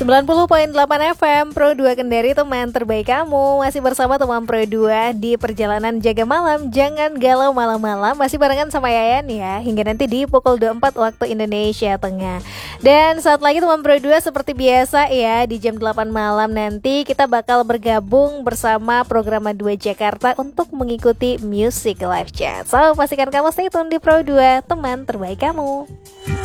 90.8 FM Pro 2 Kendari, teman terbaik kamu. Masih bersama teman Pro 2 di perjalanan jaga malam. Jangan galau malam-malam. Masih barengan sama Yayan ya, hingga nanti di pukul 24 waktu Indonesia Tengah. Dan saat lagi teman Pro 2 seperti biasa ya, di jam 8 malam nanti kita bakal bergabung bersama Programa 2 Jakarta untuk mengikuti Music Live Chat. So pastikan kamu stay tune di Pro 2, teman terbaik kamu.